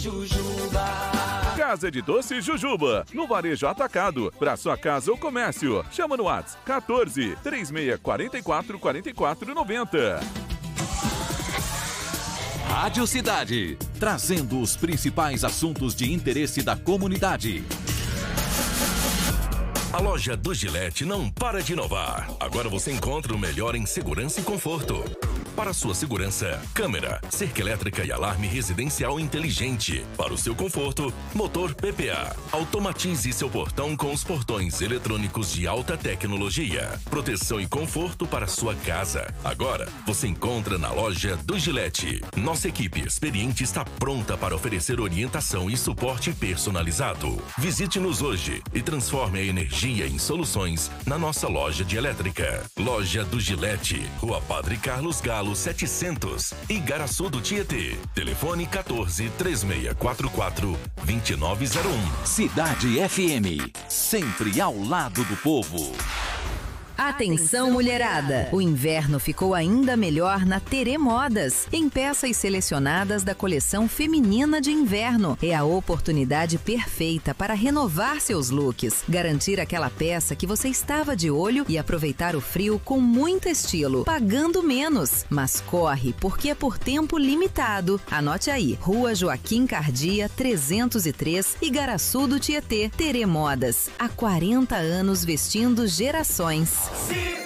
Jujuba. Casa de Doce Jujuba, no Varejo Atacado, para sua casa ou comércio. Chama no WhatsApp 14 3644 4490. Rádio Cidade, trazendo os principais assuntos de interesse da comunidade. A loja do Gillette não para de inovar. Agora você encontra o melhor em segurança e conforto. Para sua segurança, câmera, cerca elétrica e alarme residencial inteligente. Para o seu conforto, motor PPA. Automatize seu portão com os portões eletrônicos de alta tecnologia. Proteção e conforto para sua casa. Agora, você encontra na loja do Gillette. Nossa equipe experiente está pronta para oferecer orientação e suporte personalizado. Visite-nos hoje e transforme a energia em soluções na nossa loja de elétrica. Loja do Gillette, Rua Padre Carlos Galo 700, Igaraçu do Tietê. Telefone 14 3644 2901. Cidade FM, sempre ao lado do povo. Atenção, mulherada! O inverno ficou ainda melhor na Terê Modas. Em peças selecionadas da coleção feminina de inverno. É a oportunidade perfeita para renovar seus looks, garantir aquela peça que você estava de olho e aproveitar o frio com muito estilo, pagando menos. Mas corre, porque é por tempo limitado. Anote aí, Rua Joaquim Cardia, 303, Igaraçu do Tietê. Terê Modas, há 40 anos vestindo gerações. Cidade.